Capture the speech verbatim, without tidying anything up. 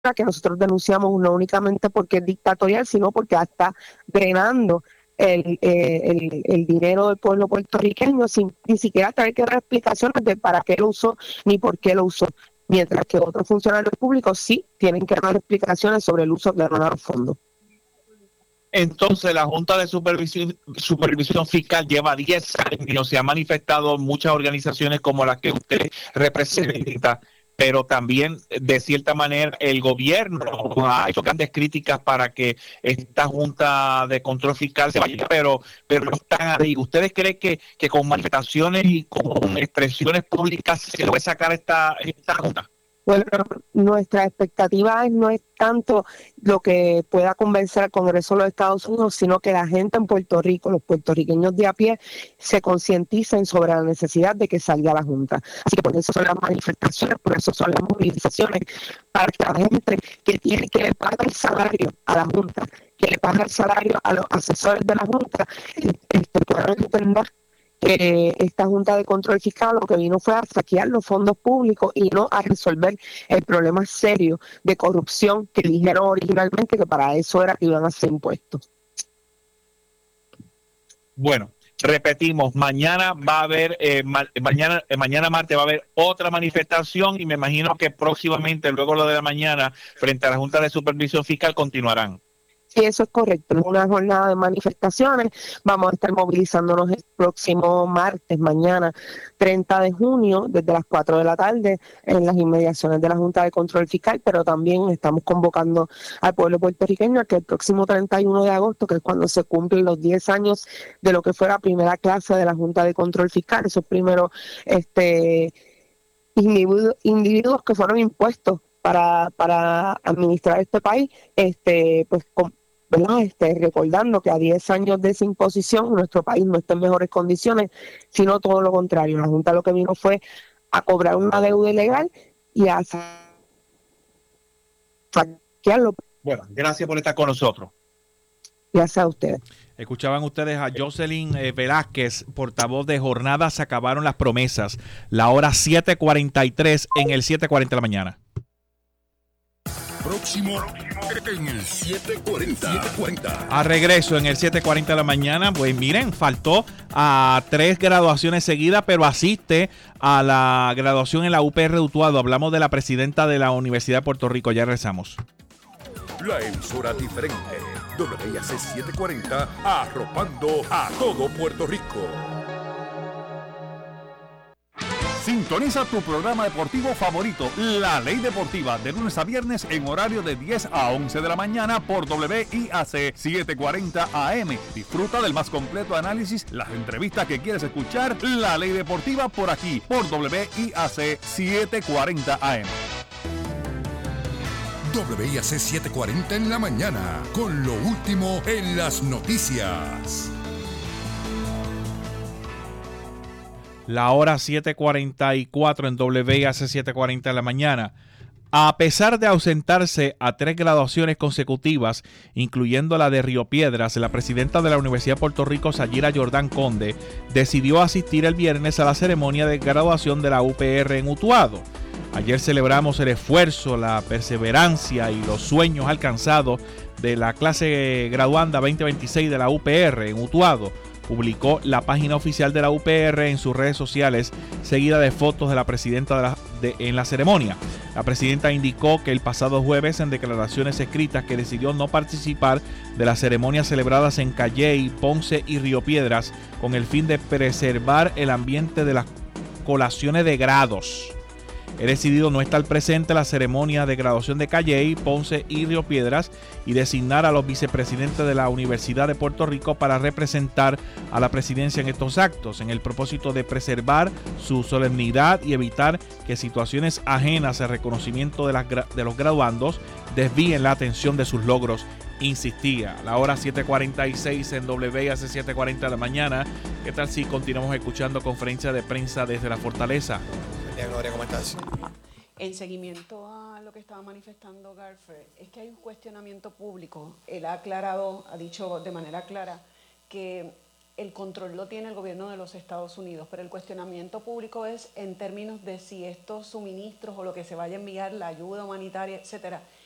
que nosotros denunciamos no únicamente porque es dictatorial, sino porque está drenando el, eh, el, el dinero del pueblo puertorriqueño sin ni siquiera tener que dar explicaciones de para qué lo usó ni por qué lo usó, mientras que otros funcionarios públicos sí tienen que dar explicaciones sobre el uso de los fondos. Entonces, la Junta de Supervisión, Supervisión Fiscal lleva diez años, se han manifestado muchas organizaciones como las que usted representa, pero también, de cierta manera, el gobierno ha hecho grandes críticas para que esta Junta de Control Fiscal se vaya, pero, pero no están ahí. ¿Ustedes creen que, que con manifestaciones y con expresiones públicas se puede sacar esta, esta Junta? Bueno, nuestra expectativa no es tanto lo que pueda convencer al Congreso de los Estados Unidos, sino que la gente en Puerto Rico, los puertorriqueños de a pie, se concienticen sobre la necesidad de que salga la Junta. Así que por eso son las manifestaciones, por eso son las movilizaciones, para que la gente que tiene que le paga el salario a la Junta, que le paga el salario a los asesores de la Junta, este, puedan entender que esta Junta de Control Fiscal lo que vino fue a saquear los fondos públicos y no a resolver el problema serio de corrupción que dijeron originalmente que para eso era que iban a ser impuestos. Bueno, repetimos, mañana va a haber, eh, ma mañana, eh, mañana martes va a haber otra manifestación y me imagino que próximamente, luego lo de la mañana, frente a la Junta de Supervisión Fiscal, continuarán. Sí, eso es correcto. Es una jornada de manifestaciones. Vamos a estar movilizándonos el próximo martes, mañana, treinta de junio, desde las cuatro de la tarde, en las inmediaciones de la Junta de Control Fiscal, pero también estamos convocando al pueblo puertorriqueño a que el próximo treinta y uno de agosto, que es cuando se cumplen los diez años de lo que fue la primera clase de la Junta de Control Fiscal, esos primeros este, individu individuos que fueron impuestos para, para administrar este país, este, pues con ¿verdad? Este, recordando que a diez años de esa imposición nuestro país no está en mejores condiciones, sino todo lo contrario. La Junta lo que vino fue a cobrar una deuda ilegal y a saquearlo. Bueno, gracias por estar con nosotros. Gracias a ustedes. Escuchaban ustedes a Jocelyn eh, Velázquez, portavoz de Jornadas Se Acabaron las Promesas, la hora siete cuarenta y tres en el siete cuarenta de la mañana. Próximo en el siete cuarenta. A regreso en el siete cuarenta de la mañana, pues miren, faltó a tres graduaciones seguidas, pero asiste a la graduación en la U P R de Utuado. Hablamos de la presidenta de la Universidad de Puerto Rico. Ya regresamos. La emisora diferente, W I A C setecientos cuarenta, arropando a todo Puerto Rico. Sintoniza tu programa deportivo favorito, La Ley Deportiva, de lunes a viernes en horario de diez a once de la mañana por W I A C setecientos cuarenta A M. Disfruta del más completo análisis, las entrevistas que quieres escuchar, La Ley Deportiva por aquí, por W I A C setecientos cuarenta A M. W I A C setecientos cuarenta en la mañana, con lo último en las noticias. La hora siete cuarenta y cuatro en W I A C setecientos cuarenta de la mañana. A pesar de ausentarse a tres graduaciones consecutivas, incluyendo la de Río Piedras, la presidenta de la Universidad de Puerto Rico, Sayira Jordán Conde, decidió asistir el viernes a la ceremonia de graduación de la U P R en Utuado. Ayer celebramos el esfuerzo, la perseverancia y los sueños alcanzados de la clase graduanda veinte veintiséis de la U P R en Utuado, publicó la página oficial de la U P R en sus redes sociales, seguida de fotos de la presidenta de la, de, en la ceremonia. La presidenta indicó que el pasado jueves, en declaraciones escritas, que decidió no participar de las ceremonias celebradas en Calley, Ponce y Río Piedras con el fin de preservar el ambiente de las colaciones de grados. He decidido no estar presente en la ceremonia de graduación de Calley, Ponce y Río Piedras y designar a los vicepresidentes de la Universidad de Puerto Rico para representar a la presidencia en estos actos, en el propósito de preservar su solemnidad y evitar que situaciones ajenas al reconocimiento de, las, de los graduandos desvíen la atención de sus logros, insistía. La hora siete cuarenta y seis en W I A C setecientos cuarenta de la mañana. ¿Qué tal si continuamos escuchando conferencia de prensa desde la Fortaleza? Gloria, ¿cómo estás? En seguimiento a lo que estaba manifestando Garfer, es que hay un cuestionamiento público. Él ha aclarado, ha dicho de manera clara que el control lo tiene el gobierno de los Estados Unidos, pero el cuestionamiento público es en términos de si estos suministros o lo que se vaya a enviar, la ayuda humanitaria, etcétera,